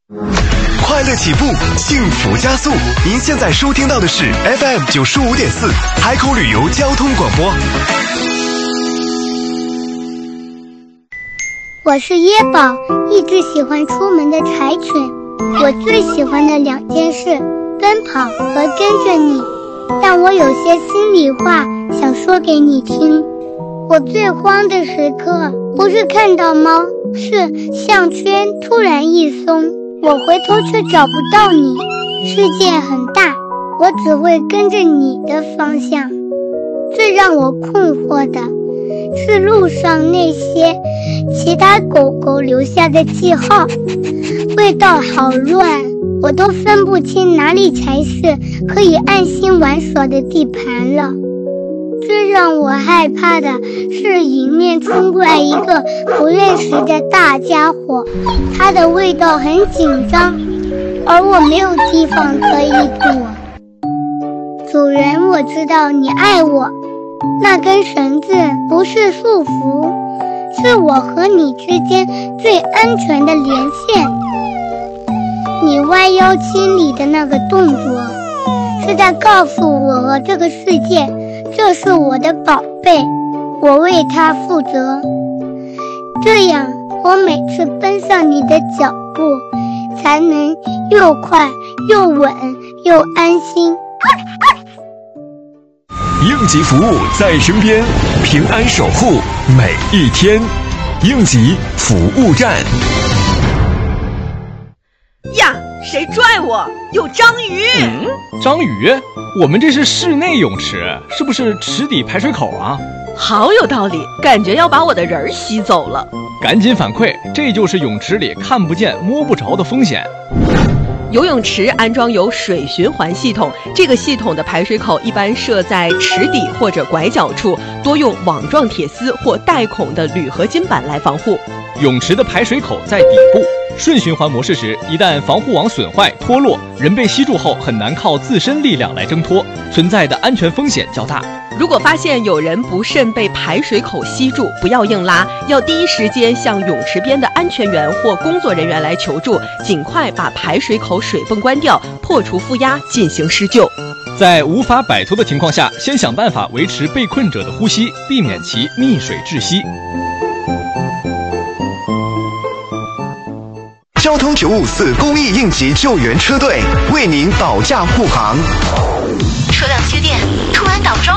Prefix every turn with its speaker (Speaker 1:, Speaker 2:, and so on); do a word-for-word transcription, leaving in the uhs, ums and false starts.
Speaker 1: 快乐起步，幸福加速。您现在收听到的是 F M 九十五点四海口旅游交通广播。
Speaker 2: 我是椰宝，一直喜欢出门的柴犬。我最喜欢的两件事，奔跑和跟着你。但我有些心里话想说给你听。我最慌的时刻，不是看到猫，是项圈突然一松，我回头却找不到你。世界很大，我只会跟着你的方向。最让我困惑的是路上那些其他狗狗留下的记号，味道好乱，我都分不清哪里才是可以安心玩耍的地盘了。最让我害怕的是迎面冲过来一个不认识的大家伙，它的味道很紧张，而我没有地方可以躲。主人，我知道你爱我，那根绳子不是束缚，是我和你之间最安全的连线。你弯腰清理的那个动作，是在告诉我和这个世界，这是我的宝贝，我为它负责。这样，我每次奔上你的脚步，才能又快又稳又安心。
Speaker 1: 应急服务在身边，平安守护每一天。应急服务站。
Speaker 3: 呀，谁拽我？有章鱼！
Speaker 4: 嗯，章鱼？我们这是室内泳池，是不是池底排水口啊？
Speaker 3: 好有道理，感觉要把我的人儿吸走了。
Speaker 4: 赶紧反馈，这就是泳池里看不见摸不着的风险。
Speaker 3: 游泳池安装有水循环系统，这个系统的排水口一般设在池底或者拐角处，多用网状铁丝或带孔的铝合金板来防护。
Speaker 4: 泳池的排水口在底部，顺循环模式时，一旦防护网损坏脱落，人被吸住后很难靠自身力量来挣脱，存在的安全风险较大。
Speaker 3: 如果发现有人不慎被排水口吸住，不要硬拉，要第一时间向泳池边的安全员或工作人员来求助，尽快把排水口水泵关掉，破除负压，进行施救。
Speaker 4: 在无法摆脱的情况下，先想办法维持被困者的呼吸，避免其溺水窒息。
Speaker 1: 交通九五四公益应急救援车队为您保驾护航。
Speaker 5: 车辆缺电，突然挡住，